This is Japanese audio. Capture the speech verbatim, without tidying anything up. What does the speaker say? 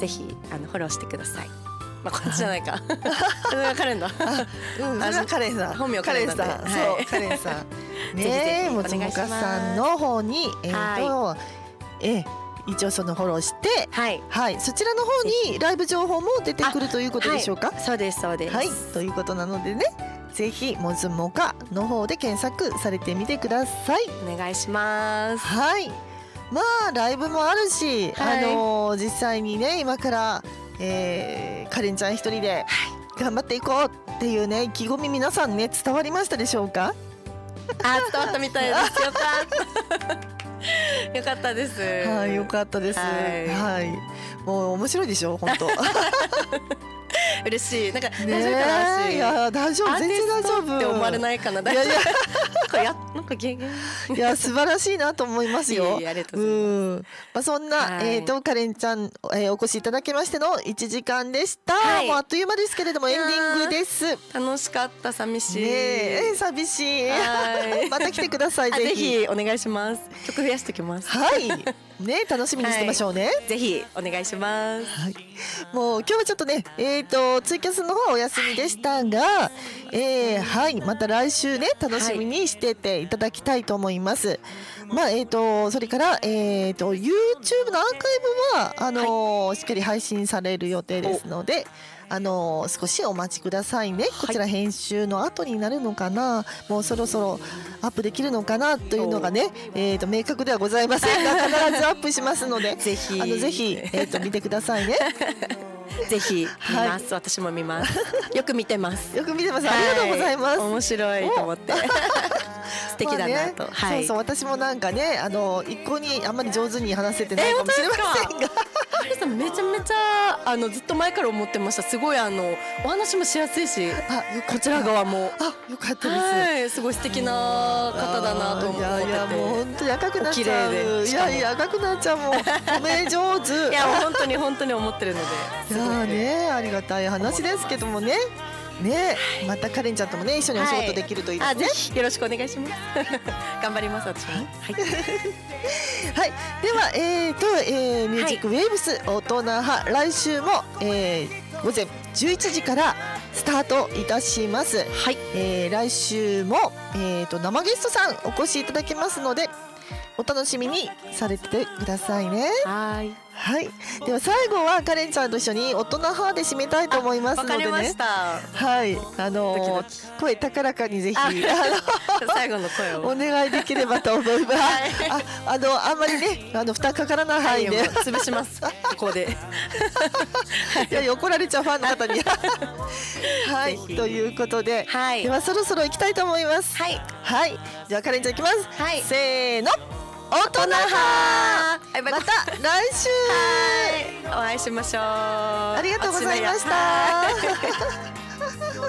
ぜひあのフォローしてください。まあ、こっちじゃないかそれがカレンダーうん、それはカレンさん、 本名カレンさんで、 カレンさん、そう、 はいカレンさんぜひぜねえ、 ひもつもかさんの方にえーと、え一応そのフォローして、 はいはい、そちらの方にライブ情報も出てくるということでしょうか。 はい、そうですそうです、 はい、ということなのでね、ぜひもつもかの方で検索されてみてください。 お願いします。 はい、まあライブもあるし、 はい、 あのー、実際にね今から、えー、カレンちゃん一人で頑張っていこうっていうね意気込み皆さんね伝わりましたでしょうか。 あ、伝わったみたいです。よかったよかったです。 はい、よかったです。 はい、 はい、もう面白いでしょ本当。 嬉しい。なんか大ね丈夫かなし。 いや大丈夫、全然大丈夫って思われないかな。大丈夫。いやいやなんかやなんかゲゲいや素晴らしいなと思いますよ。 いやいやありがとうございます。 うん、まあそんな、はい、えっ、ー、とカレンちゃん、えー、お越しいただきましてのいちじかんでした。はい、もうあっという間ですけれどもエンディングです。 楽しかった。寂しい。ねえ寂しい。はいまた来てください。ぜひぜひお願いします。曲増やしてきます。 はい。ね楽しみにしてましょうね。はい、 ぜひお願いします。 はい、もう今日はちょっとねえっ、ー、とツイキャスの方はお休みでしたが、えー、はいまた来週ね楽しみにしてていただきたいと思います。はい、まあえっ、ー、とそれからえっ、ー、と YouTube のアーカイブはあのーはい、しっかり配信される予定ですので。あのー、少しお待ちくださいね。こちら編集の後になるのかな、もうそろそろアップできるのかなというのがね、えー、と明確ではございませんが必ずアップしますのでぜひあのぜひ、えー、と見てくださいね。 ぜひ見ます、はい、私も見ます。よく見てます。 よく見てます。ありがとうございます。 はい、面白いと思って素敵だなと、 まあね、はい、そうそう私もなんかねあの一向にあんまり上手に話せてないかもしれませんが、 めちゃめちゃあのずっと前から思ってました。すごいあのお話もしやすいし、あこちら側もあよかったです。 はい、すごい素敵な方だなと思ってて、いやいやもう本当に赤くなっちゃう。 いやいや赤くなっちゃうもう褒め上手。 いや本当に本当に思ってるので。 いやねありがたい話ですけどもね。ね、またカレンちゃんともね一緒にお仕事できるといいですね。 はい、ぜひよろしくお願いします。頑張ります私も。はい。 はい、ではえーと、えー、ミュージックウェーブス大人派来週も、えー、午前じゅういちじからスタートいたします。はい。えー、来週もえーと生ゲストさんお越しいただきますのでお楽しみにされてくださいね。 はい。 はい、では最後はカレンちゃんと一緒に大人派で締めたいと思いますのでね。わかりました。 はい、 あのー、ドキドキ声高らかにぜひ最後の声をお願いできればと思います。はい、あ、あのあんまりねあの負担かからない範囲で、はい、 潰します。ここで。 いや怒られちゃうファンの方に。はい、ということで、はい、ではそろそろ行きたいと思います。はい、はい、じゃあカレンちゃん行きます。はい、せーの。大人派。また来週お会いしましょう。 ありがとうございました。